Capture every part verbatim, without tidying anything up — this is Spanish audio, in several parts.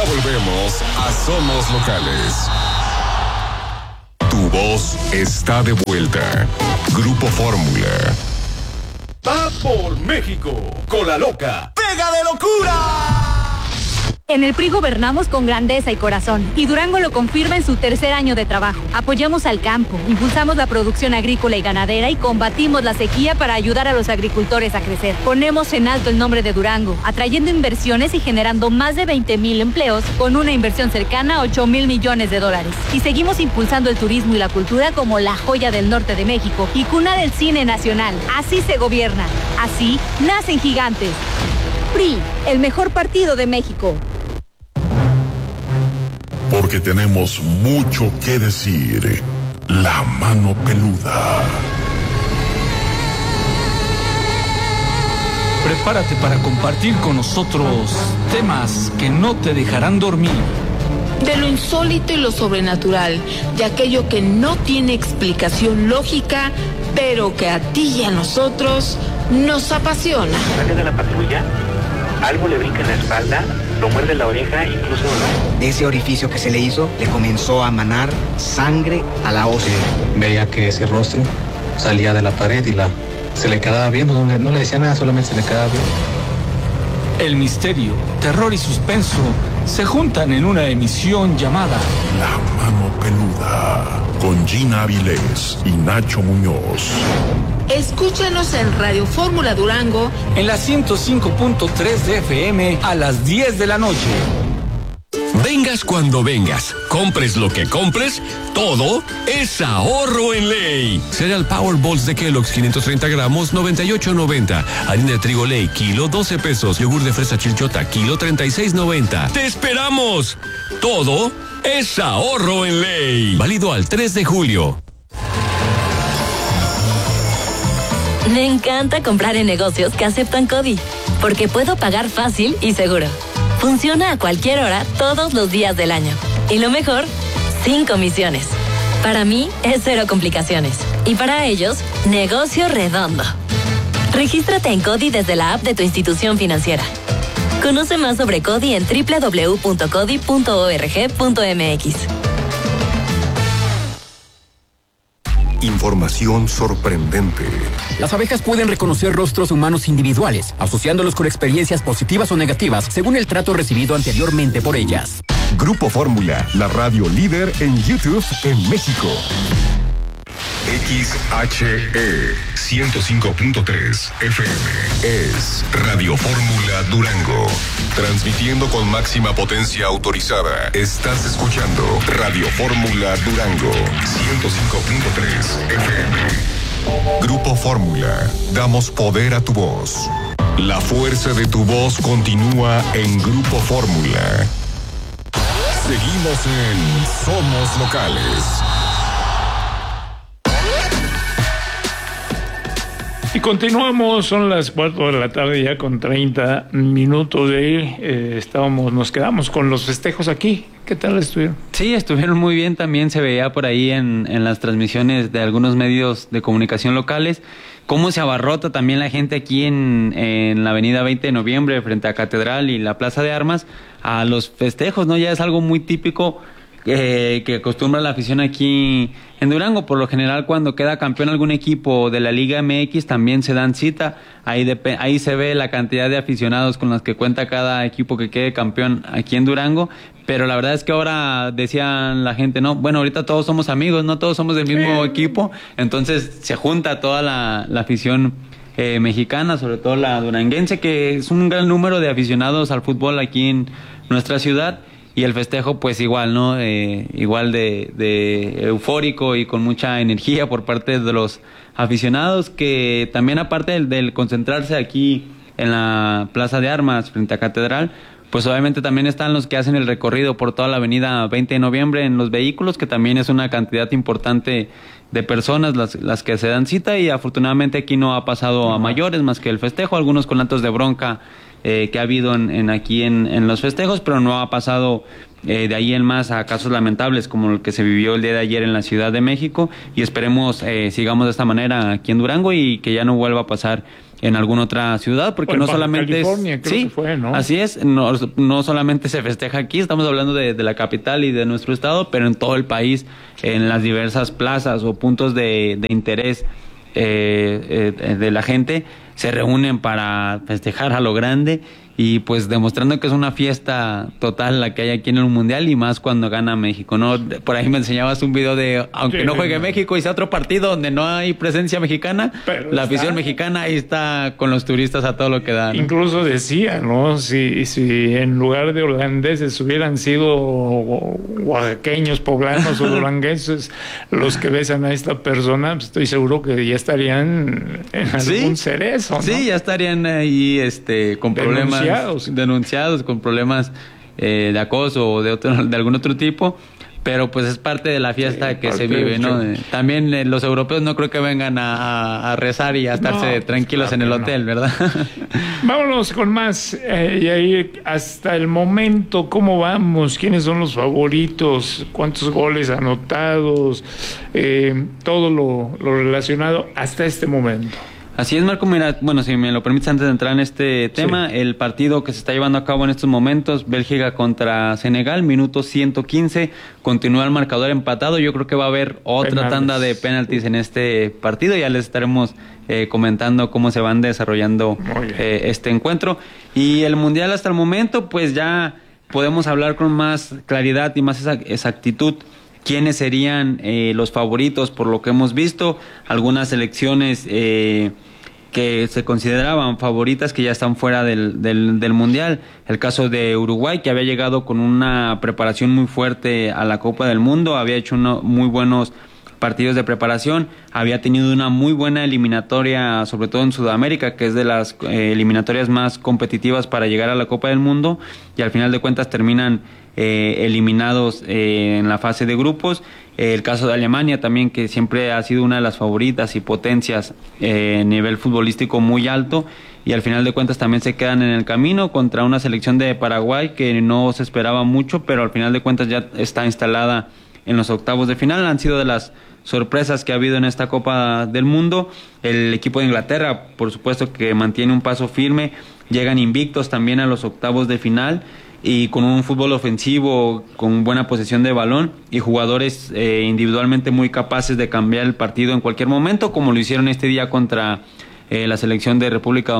Ya volvemos a Somos Locales. Tu voz está de vuelta. Grupo Fórmula. Va por México con la loca. ¡Pega de locura! En el P R I gobernamos con grandeza y corazón, y Durango lo confirma en su tercer año de trabajo. Apoyamos al campo, impulsamos la producción agrícola y ganadera y combatimos la sequía para ayudar a los agricultores a crecer. Ponemos en alto el nombre de Durango, atrayendo inversiones y generando más de veinte mil empleos con una inversión cercana a ocho mil millones de dólares. Y seguimos impulsando el turismo y la cultura como la joya del norte de México y cuna del cine nacional. Así se gobierna, así nacen gigantes. P R I, el mejor partido de México. Porque tenemos mucho que decir. La mano peluda. Prepárate para compartir con nosotros temas que no te dejarán dormir. De lo insólito y lo sobrenatural, de aquello que no tiene explicación lógica, pero que a ti y a nosotros nos apasiona. Sale de la patrulla, algo le brinca en la espalda, lo muerde la oreja, incluso... De ese orificio que se le hizo, le comenzó a manar sangre a la ósea. Veía que ese rostro salía de la pared y la, se le quedaba viendo, no le, no le decía nada, solamente se le quedaba viendo. El misterio, terror y suspenso se juntan en una emisión llamada La Mano Peluda, con Gina Avilés y Nacho Muñoz. Escúchanos en Radio Fórmula Durango en la ciento cinco punto tres de F M a las diez de la noche. Vengas cuando vengas, compres lo que compres, todo es ahorro en ley. Cereal Power Balls de Kellogg's quinientos treinta gramos, noventa y ocho noventa. Harina de trigo Ley, kilo, doce pesos. Yogur de fresa Chilchota, kilo, treinta y seis noventa. ¡Te esperamos! Todo es ahorro en ley. Válido al tres de julio. Me encanta comprar en negocios que aceptan CODI, porque puedo pagar fácil y seguro. Funciona a cualquier hora, todos los días del año. Y lo mejor, sin comisiones. Para mí, es cero complicaciones. Y para ellos, negocio redondo. Regístrate en CODI desde la app de tu institución financiera. Conoce más sobre CODI en doble u doble u doble u punto codi punto org punto m x. Información sorprendente. Las abejas pueden reconocer rostros humanos individuales, asociándolos con experiencias positivas o negativas, según el trato recibido anteriormente por ellas. Grupo Fórmula, la radio líder en YouTube en México. X H E ciento cinco punto tres F M es Radio Fórmula Durango. Transmitiendo con máxima potencia autorizada. Estás escuchando Radio Fórmula Durango ciento cinco punto tres F M. Grupo Fórmula. Damos poder a tu voz. La fuerza de tu voz continúa en Grupo Fórmula. Seguimos en Somos Locales. Y continuamos, son las cuatro de la tarde ya con treinta minutos de eh, estábamos, nos quedamos con los festejos aquí. ¿Qué tal estuvieron? Sí, estuvieron muy bien, también se veía por ahí en, en las transmisiones de algunos medios de comunicación locales, cómo se abarrota también la gente aquí en, en la avenida veinte de noviembre frente a Catedral y la Plaza de Armas a los festejos, ¿no? Ya es algo muy típico Eh, que acostumbra la afición aquí en Durango. Por lo general, cuando queda campeón algún equipo de la Liga M X, también se dan cita. Ahí, de, ahí se ve la cantidad de aficionados con los que cuenta cada equipo que quede campeón aquí en Durango. Pero la verdad es que ahora decían la gente, no, bueno, ahorita todos somos amigos, no todos somos del mismo equipo. Entonces se junta toda la, la afición eh, mexicana, sobre todo la duranguense, que es un gran número de aficionados al fútbol aquí en nuestra ciudad. Y el festejo, pues igual, ¿no? Eh, igual de, de eufórico y con mucha energía por parte de los aficionados, que también aparte del, del concentrarse aquí en la Plaza de Armas frente a Catedral, pues obviamente también están los que hacen el recorrido por toda la avenida veinte de noviembre en los vehículos, que también es una cantidad importante de personas las, las que se dan cita, y afortunadamente aquí no ha pasado a mayores más que el festejo, algunos con actos de bronca Eh, que ha habido en, en aquí en, en los festejos, pero no ha pasado eh, de ahí en más a casos lamentables como el que se vivió el día de ayer en la Ciudad de México, y esperemos eh, sigamos de esta manera aquí en Durango y que ya no vuelva a pasar en alguna otra ciudad, porque bueno, no solamente California, es... creo sí, que fue, ¿no? Así es, no, no solamente se festeja aquí, estamos hablando de, de la capital y de nuestro estado, pero en todo el país, en las diversas plazas o puntos de, de interés eh, eh, de la gente, se reúnen para festejar a lo grande y pues demostrando que es una fiesta total la que hay aquí en el Mundial y más cuando gana México, ¿no? Por ahí me enseñabas un video de, aunque sí, no juegue no. México y sea otro partido donde no hay presencia mexicana, pero la afición está... mexicana ahí está con los turistas a todo lo que da, ¿no? Incluso decía, ¿no? Si, si en lugar de holandeses hubieran sido oaxaqueños, poblanos o duranguenses los que besan a esta persona, pues estoy seguro que ya estarían en algún ¿Sí? cerezo, ¿no? Sí, ya estarían ahí este, con problemas Denunciados. denunciados con problemas eh, de acoso o de otro, de algún otro tipo, pero pues es parte de la fiesta sí, que se vive, ¿no? Eh, también eh, los europeos no creo que vengan a, a rezar y a estarse no, tranquilos claro en el hotel, no. ¿verdad? Vámonos con más, eh, y ahí hasta el momento, ¿cómo vamos? ¿Quiénes son los favoritos? ¿Cuántos goles anotados? Eh, todo lo, lo relacionado hasta este momento. Así es, Marco. Mira, bueno, si me lo permites antes de entrar en este tema, sí. El partido que se está llevando a cabo en estos momentos, Bélgica contra Senegal, minuto ciento quince, continúa el marcador empatado. Yo creo que va a haber otra penaltis. tanda de penaltis en este partido. Ya les estaremos eh, comentando cómo se van desarrollando eh, este encuentro. Y el Mundial hasta el momento, pues ya podemos hablar con más claridad y más exactitud quiénes serían eh, los favoritos por lo que hemos visto. Algunas selecciones eh, que se consideraban favoritas que ya están fuera del, del, del Mundial. El caso de Uruguay, que había llegado con una preparación muy fuerte a la Copa del Mundo, había hecho uno, muy buenos partidos de preparación, había tenido una muy buena eliminatoria, sobre todo en Sudamérica, que es de las eh, eliminatorias más competitivas para llegar a la Copa del Mundo, y al final de cuentas terminan eh, eliminados eh, en la fase de grupos. Eh, el caso de Alemania también, que siempre ha sido una de las favoritas y potencias eh, a nivel futbolístico muy alto, y al final de cuentas también se quedan en el camino contra una selección de Paraguay que no se esperaba mucho, pero al final de cuentas ya está instalada en los octavos de final. Han sido de las sorpresas que ha habido en esta Copa del Mundo. El equipo de Inglaterra, por supuesto, que mantiene un paso firme, llegan invictos también a los octavos de final y con un fútbol ofensivo, con buena posesión de balón y jugadores eh, individualmente muy capaces de cambiar el partido en cualquier momento, como lo hicieron este día contra eh, la selección de República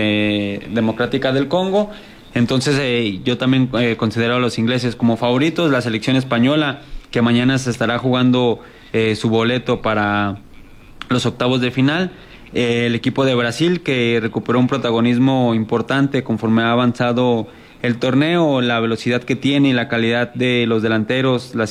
eh, Democrática del Congo. Entonces eh, yo también eh, considero a los ingleses como favoritos. La selección española, que mañana se estará jugando eh, su boleto para los octavos de final. Eh, el equipo de Brasil, que recuperó un protagonismo importante conforme ha avanzado el torneo, la velocidad que tiene y la calidad de los delanteros, las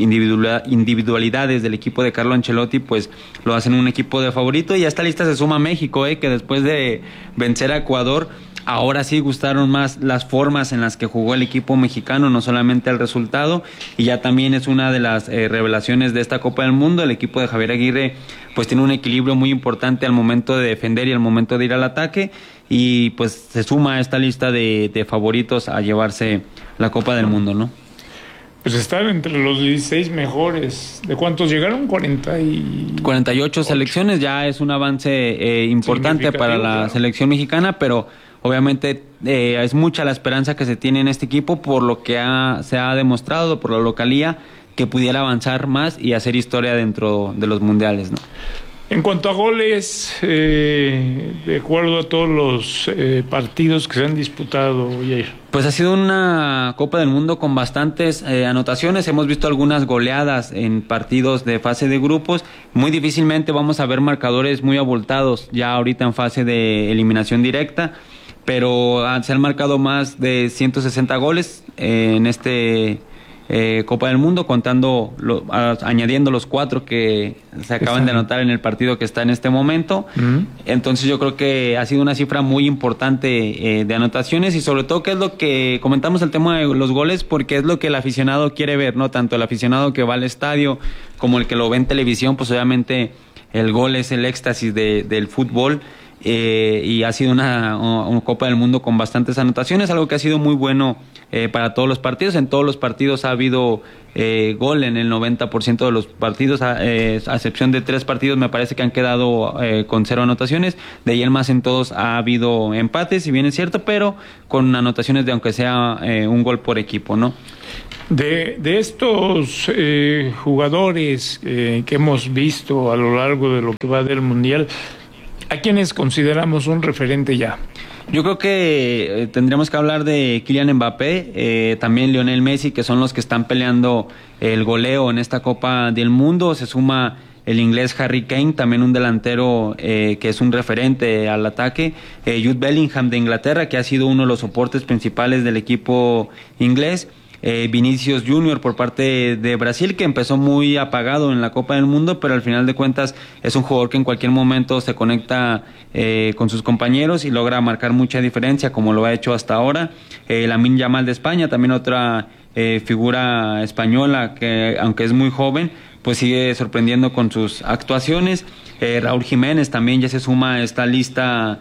individualidades del equipo de Carlo Ancelotti, pues lo hacen un equipo de favorito. Y a esta lista se suma México, eh, que después de vencer a Ecuador, ahora sí gustaron más las formas en las que jugó el equipo mexicano, no solamente el resultado, y ya también es una de las eh, revelaciones de esta Copa del Mundo. El equipo de Javier Aguirre pues tiene un equilibrio muy importante al momento de defender y al momento de ir al ataque, y pues se suma a esta lista de, de favoritos a llevarse la Copa del Mundo, ¿no? Pues están entre los dieciséis mejores. ¿De cuántos llegaron? cuarenta y... cuarenta y ocho selecciones, ya es un avance eh, importante para la claro. selección mexicana, pero obviamente eh, es mucha la esperanza que se tiene en este equipo por lo que ha, se ha demostrado, por la localía, que pudiera avanzar más y hacer historia dentro de los mundiales, ¿no? En cuanto a goles, eh, de acuerdo a todos los eh, partidos que se han disputado, Jair. Pues ha sido una Copa del Mundo con bastantes eh, anotaciones. Hemos visto algunas goleadas en partidos de fase de grupos. Muy difícilmente vamos a ver marcadores muy abultados ya ahorita en fase de eliminación directa, pero se han marcado más de ciento sesenta goles eh, en este eh, Copa del Mundo, contando lo, a, añadiendo los cuatro que se acaban de anotar en el partido que está en este momento. Uh-huh. Entonces yo creo que ha sido una cifra muy importante eh, de anotaciones, y sobre todo que es lo que comentamos, el tema de los goles, porque es lo que el aficionado quiere ver, ¿no? Tanto el aficionado que va al estadio como el que lo ve en televisión, pues obviamente el gol es el éxtasis de, del fútbol. Eh, y ha sido una, una Copa del Mundo con bastantes anotaciones, algo que ha sido muy bueno eh, para todos los partidos. En todos los partidos ha habido eh, gol en el noventa por ciento de los partidos, a, eh, a excepción de tres partidos me parece que han quedado eh, con cero anotaciones. De ahí en más en todos ha habido empates, si bien es cierto, pero con anotaciones de aunque sea eh, un gol por equipo, ¿no? De, de estos eh, jugadores eh, que hemos visto a lo largo de lo que va del Mundial, ¿a quiénes consideramos un referente ya? Yo creo que eh, tendríamos que hablar de Kylian Mbappé, eh, también Lionel Messi, que son los que están peleando el goleo en esta Copa del Mundo. Se suma el inglés Harry Kane, también un delantero eh, que es un referente al ataque. Eh, Jude Bellingham de Inglaterra, que ha sido uno de los soportes principales del equipo inglés. Eh, Vinicius Junior por parte de Brasil, que empezó muy apagado en la Copa del Mundo, pero al final de cuentas es un jugador que en cualquier momento se conecta eh, con sus compañeros y logra marcar mucha diferencia, como lo ha hecho hasta ahora. Eh, Lamine Yamal de España, también otra eh, figura española que, aunque es muy joven, pues sigue sorprendiendo con sus actuaciones. Eh, Raúl Jiménez también ya se suma a esta lista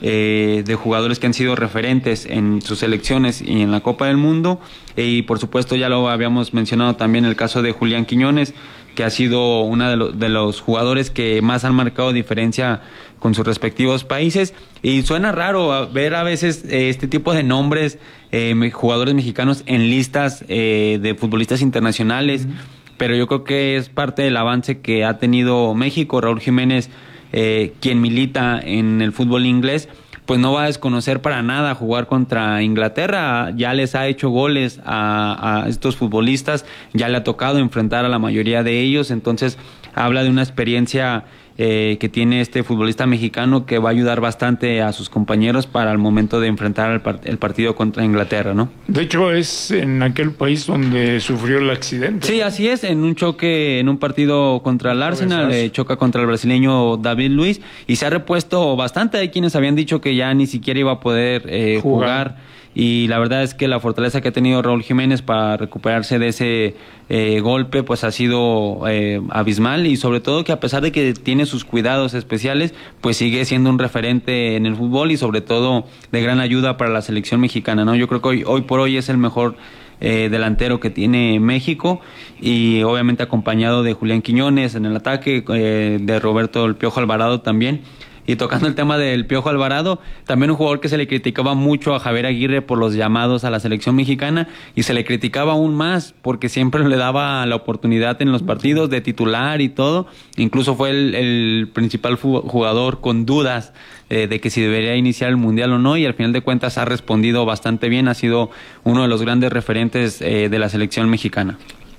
Eh, de jugadores que han sido referentes en sus selecciones y en la Copa del Mundo. Eh, y por supuesto ya lo habíamos mencionado también el caso de Julián Quiñones, que ha sido uno de, lo, de los jugadores que más han marcado diferencia con sus respectivos países. Y suena raro a ver a veces eh, este tipo de nombres, eh, jugadores mexicanos en listas eh, de futbolistas internacionales, uh-huh. pero yo creo que es parte del avance que ha tenido México. Raúl Jiménez, Eh, quien milita en el fútbol inglés, pues no va a desconocer para nada jugar contra Inglaterra. Ya les ha hecho goles a, a estos futbolistas, ya le ha tocado enfrentar a la mayoría de ellos, entonces habla de una experiencia eh, que tiene este futbolista mexicano que va a ayudar bastante a sus compañeros para el momento de enfrentar el, part- el partido contra Inglaterra, ¿no? De hecho, es en aquel país donde sufrió el accidente. Sí, así es, en un choque, en un partido contra el Arsenal, eh, choca contra el brasileño David Luiz y se ha repuesto bastante. Hay quienes habían dicho que ya ni siquiera iba a poder eh, jugar. jugar. Y la verdad es que la fortaleza que ha tenido Raúl Jiménez para recuperarse de ese eh, golpe pues ha sido eh, abismal, y sobre todo que a pesar de que tiene sus cuidados especiales, pues sigue siendo un referente en el fútbol y sobre todo de gran ayuda para la selección mexicana, ¿no? Yo creo que hoy, hoy por hoy es el mejor eh, delantero que tiene México, y obviamente acompañado de Julián Quiñones en el ataque, eh, de Roberto El Piojo Alvarado también. Y tocando el tema del Piojo Alvarado, también un jugador que se le criticaba mucho a Javier Aguirre por los llamados a la selección mexicana, y se le criticaba aún más porque siempre le daba la oportunidad en los partidos de titular y todo. Incluso fue el, el principal jugador con dudas eh, de que si debería iniciar el Mundial o no, y al final de cuentas ha respondido bastante bien, ha sido uno de los grandes referentes eh, de la selección mexicana.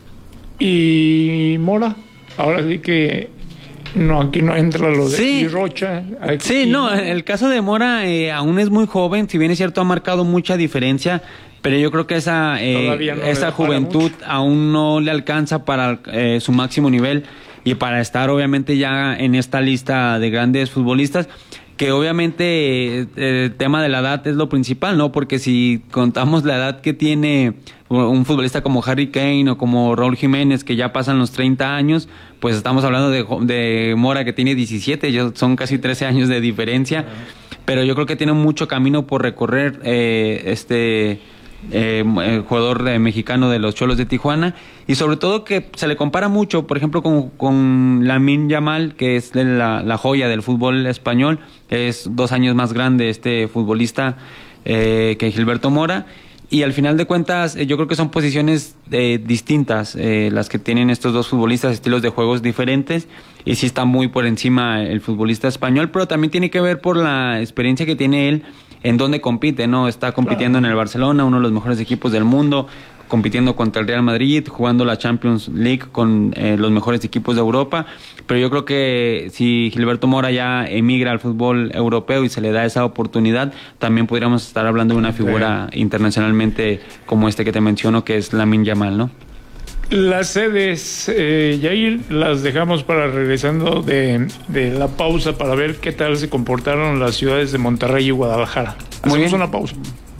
Y Mora, ahora sí que no, aquí no entra lo de sí. Rocha. Aquí. Sí, no, el caso de Mora eh, aún es muy joven, si bien es cierto ha marcado mucha diferencia, pero yo creo que esa eh, no esa juventud aún no le alcanza para eh, su máximo nivel y para estar obviamente ya en esta lista de grandes futbolistas, que obviamente eh, el tema de la edad es lo principal, ¿no? Porque si contamos la edad que tiene un futbolista como Harry Kane o como Raúl Jiménez, que ya pasan los treinta años, pues estamos hablando de, de Mora, que tiene diecisiete, son casi trece años de diferencia, pero yo creo que tiene mucho camino por recorrer eh, este eh, el jugador eh, mexicano de los Cholos de Tijuana, y sobre todo que se le compara mucho, por ejemplo, con, con Lamine Yamal, que es la, la joya del fútbol español, es dos años más grande este futbolista eh, que Gilberto Mora. Y al final de cuentas, eh, yo creo que son posiciones eh, distintas eh, las que tienen estos dos futbolistas, estilos de juegos diferentes, y sí está muy por encima el futbolista español, pero también tiene que ver por la experiencia que tiene él en dónde compite, ¿no? Está compitiendo claro. en el Barcelona, uno de los mejores equipos del mundo, compitiendo contra el Real Madrid, jugando la Champions League con eh, los mejores equipos de Europa, pero yo creo que si Gilberto Mora ya emigra al fútbol europeo y se le da esa oportunidad, también podríamos estar hablando de una figura sí. internacionalmente como este que te menciono, que es Lamine Yamal, ¿no? Las sedes, eh, Yair, las dejamos para regresando de, de la pausa para ver qué tal se comportaron las ciudades de Monterrey y Guadalajara. Hacemos una pausa.